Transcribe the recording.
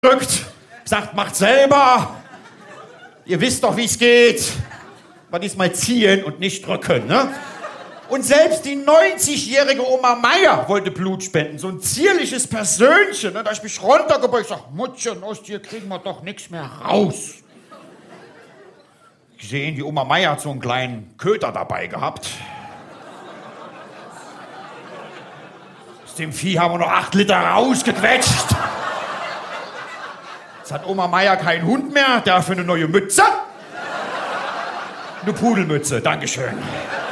drückt, sagt, macht selber. Ihr wisst doch, wie es geht. Aber diesmal ziehen und nicht drücken, ne? Und selbst die 90-jährige Oma Meier wollte Blut spenden. So ein zierliches Persönchen, ne? Da ich mich runtergebeugt, ich sag, Muttchen, aus dir kriegen wir doch nichts mehr raus. Ich sehe, die Oma Meier hat so einen kleinen Köter dabei gehabt. Aus dem Vieh haben wir noch 8 Liter rausgequetscht. Jetzt hat Oma Meier keinen Hund mehr, dafür eine neue Mütze. Eine Pudelmütze, Dankeschön.